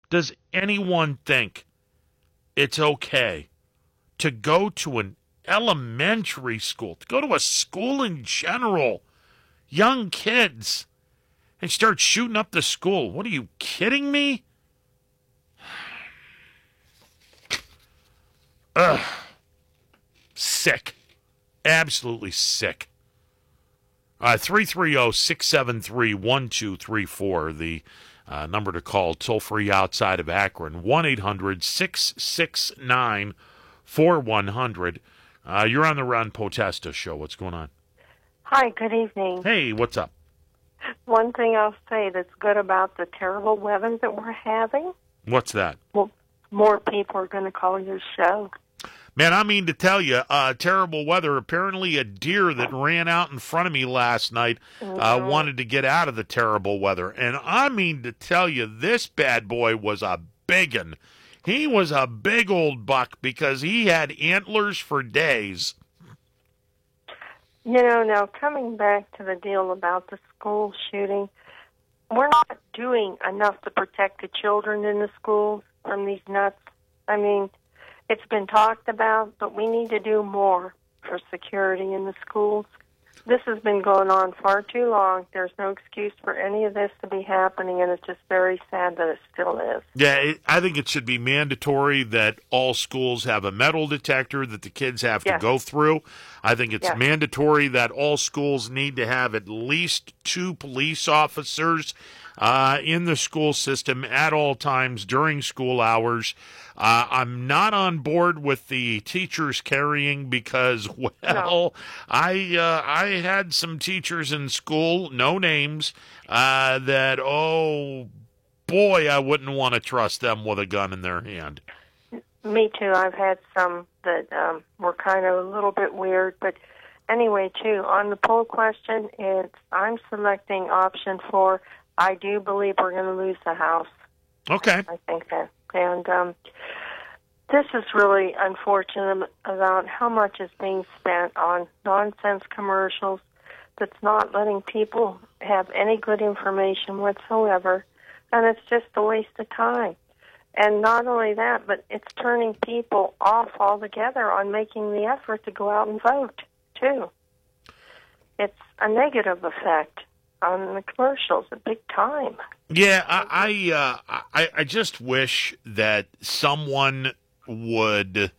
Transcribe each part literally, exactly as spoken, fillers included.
Does anyone think it's okay to go to an elementary school, to go to a school in general, young kids, and start shooting up the school? What, are you kidding me? Ugh. Sick. Absolutely sick. Uh, three three zero, six seven three, one two three four, the uh, number to call, toll-free outside of Akron, one eight hundred, six six nine, four one zero zero. Uh, you're on the Ron Potesta Show. What's going on? Hi, good evening. Hey, what's up? One thing I'll say that's good about the terrible weather that we're having, What's that? well, more people are going to call your show. Man, I mean to tell you, uh, terrible weather. Apparently a deer that ran out in front of me last night uh, Mhm. wanted to get out of the terrible weather. And I mean to tell you, this bad boy was a biggin'. He was a big old buck because he had antlers for days. You know, now coming back to the deal about the school shooting, we're not doing enough to protect the children in the schools from these nuts. I mean, it's been talked about, but we need to do more for security in the schools. This has been going on far too long. There's no excuse for any of this to be happening, and it's just very sad that it still is. Yeah, it, I think it should be mandatory that all schools have a metal detector that the kids have to Yes. go through. I think it's Yes. mandatory that all schools need to have at least two police officers uh, in the school system at all times during school hours. Uh, I'm not on board with the teachers carrying because, well, No. I uh, I had some teachers in school, no names, uh, that, oh, boy, I wouldn't want to trust them with a gun in their hand. Me too. I've had some that um, were kind of a little bit weird. But anyway, too, on the poll question, it's I'm selecting option four. I do believe we're going to lose the House. Okay. I think that. And um, this is really unfortunate about how much is being spent on nonsense commercials that's not letting people have any good information whatsoever. And it's just a waste of time. And not only that, but it's turning people off altogether on making the effort to go out and vote, too. It's a negative effect on the commercials, a big time. Yeah, I I, uh, I I just wish that someone would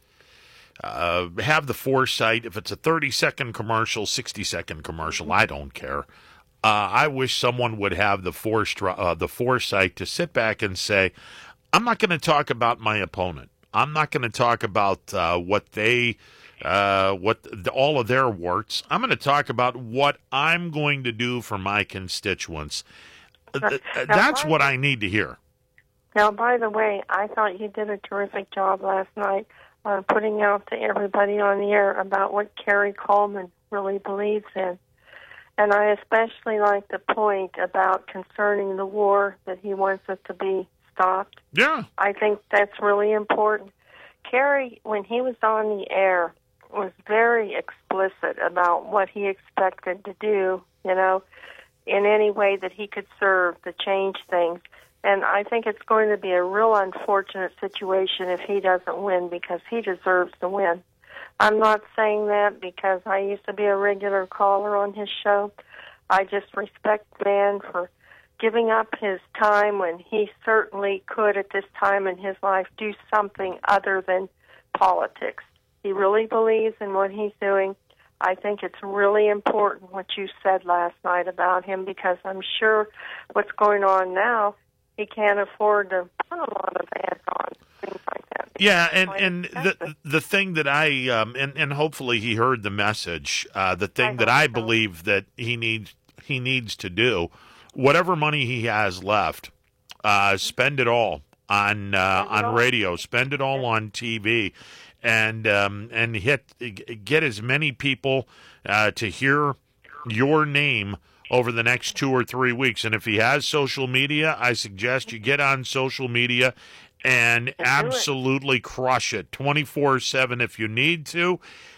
uh, have the foresight. If it's a thirty-second commercial, sixty-second commercial, I don't care. Uh, I wish someone would have the force, uh, the foresight to sit back and say, I'm not going to talk about my opponent. I'm not going to talk about uh, what they, uh, what the, all of their warts. I'm going to talk about what I'm going to do for my constituents. Uh, That's what I need to hear. Now, by the way, I thought you did a terrific job last night on putting out to everybody on the air about what Kerry Coleman really believes in. And I especially like the point about concerning the war, that he wants it to be stopped. Yeah. I think that's really important. Kerry, when he was on the air, was very explicit about what he expected to do, you know, in any way that he could serve to change things. And I think it's going to be a real unfortunate situation if he doesn't win, because he deserves to win. I'm not saying that because I used to be a regular caller on his show. I just respect the man for giving up his time when he certainly could at this time in his life do something other than politics. He really believes in what he's doing. I think it's really important what you said last night about him, because I'm sure what's going on now, he can't afford to put a lot of ads on, things like that. Yeah, and, and the the thing that I um and, and hopefully he heard the message. Uh, the thing I that I hope so. believe that he needs he needs to do, whatever money he has left, uh, spend it all on uh, Spend it on all. radio, spend it all on T V, and um and hit get as many people uh, to hear your name over the next two or three weeks. And if he has social media, I suggest you get on social media and absolutely crush it twenty-four seven if you need to,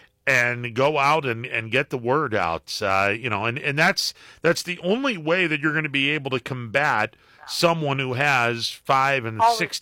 and go out and, and get the word out. Uh, you know, and, and that's that's the only way that you're going to be able to combat someone who has five and All six